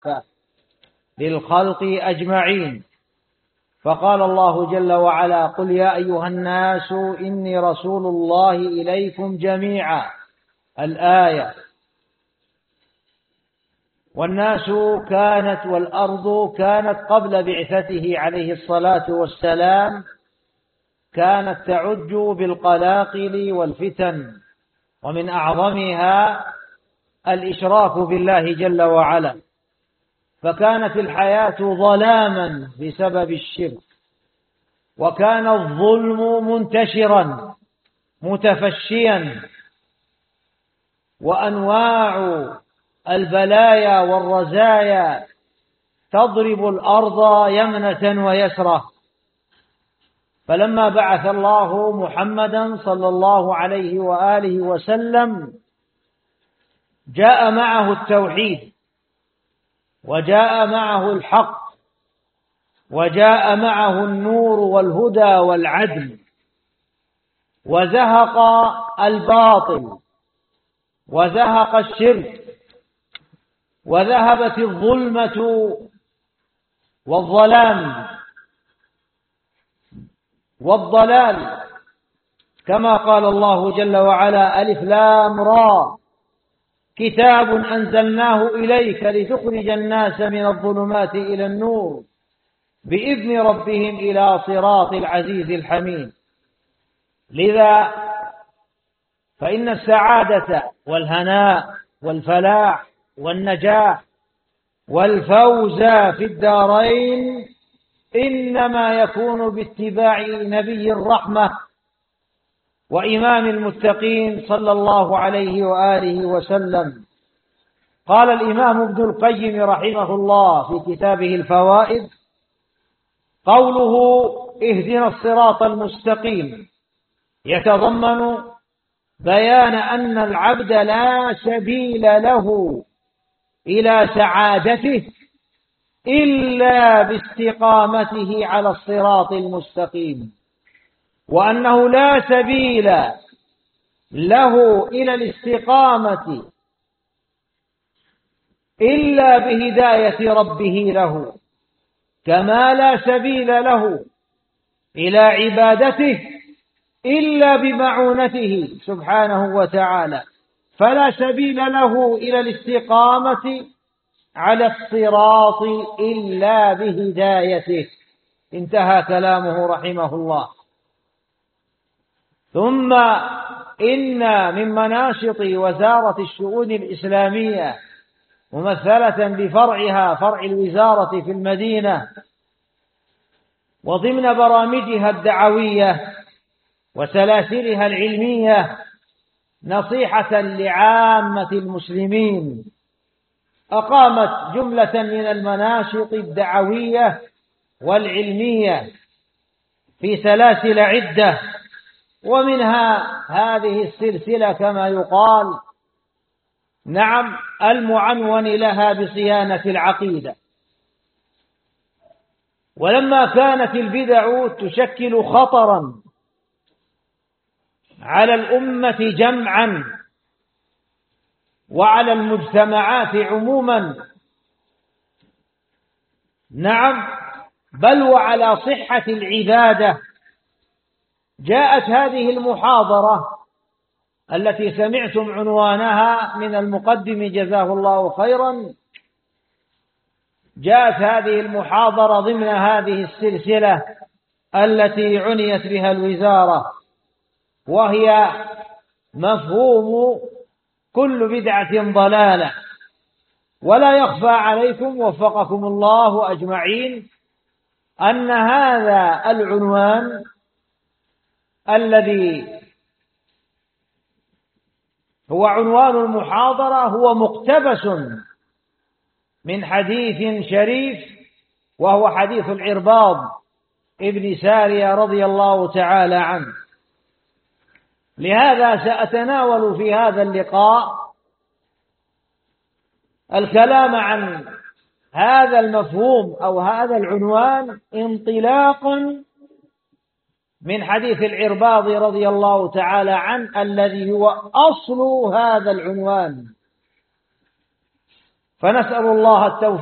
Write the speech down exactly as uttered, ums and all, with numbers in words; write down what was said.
كافة للخلق أجمعين. فقال الله جل وعلا: قل يا أيها الناس إني رسول الله إليكم جميعا، الآية. والناس كانت والأرض كانت قبل بعثته عليه الصلاة والسلام كانت تعج بالقلاقل والفتن، ومن أعظمها الإشراك بالله جل وعلا، فكانت الحياة ظلاما بسبب الشرك، وكان الظلم منتشرا متفشيا، وأنواع البلايا والرزايا تضرب الأرض يمنة ويسرة. فلما بعث الله محمدا صلى الله عليه وآله وسلم جاء معه التوحيد، وجاء معه الحق، وجاء معه النور والهدى والعدل، وزهق الباطل وزهق الشرك، وذهبت الظلمة والظلام والضلال، كما قال الله جل وعلا: ألف لام را، كتاب أنزلناه إليك لتخرج الناس من الظلمات إلى النور بإذن ربهم إلى صراط العزيز الحميد. لذا فإن السعادة والهناء والفلاح والنجاح والفوز في الدارين إنما يكون باتباع نبي الرحمة وإمام المتقين صلى الله عليه وآله وسلم. قال الإمام ابن القيم رحمه الله في كتابه الفوائد: قوله اهدنا الصراط المستقيم يتضمن بيان أن العبد لا سبيل له إلى سعادته إلا باستقامته على الصراط المستقيم، وأنه لا سبيل له إلى الاستقامة إلا بهداية ربه له، كما لا سبيل له إلى عبادته إلا بمعونته سبحانه وتعالى، فلا سبيل له إلى الاستقامة على الصراط إلا بهدايته. انتهى كلامه رحمه الله. ثم إن من مناشط وزارة الشؤون الإسلامية ممثلة بفرعها فرع الوزارة في المدينة، وضمن برامجها الدعوية وسلاسلها العلمية، نصيحة لعامة المسلمين، أقامت جملة من المناشط الدعوية والعلمية في سلاسل عدة، ومنها هذه السلسلة كما يقال، نعم، المعنون لها بصيانة العقيدة. ولما كانت البدع تشكل خطرا على الأمة جمعا وعلى المجتمعات عموما، نعم، بل وعلى صحة العبادة، جاءت هذه المحاضرة التي سمعتم عنوانها من المقدم جزاه الله خيرا، جاءت هذه المحاضرة ضمن هذه السلسلة التي عنيت بها الوزارة، وهي مفهوم كل بدعة ضلالة. ولا يخفى عليكم وفقكم الله أجمعين أن هذا العنوان الذي هو عنوان المحاضرة هو مقتبس من حديث شريف، وهو حديث العرباض ابن سارية رضي الله تعالى عنه. لهذا سأتناول في هذا اللقاء الكلام عن هذا المفهوم أو هذا العنوان انطلاقا من حديث العرباض رضي الله تعالى عنه الذي هو أصل هذا العنوان. فنسأل الله التوفيق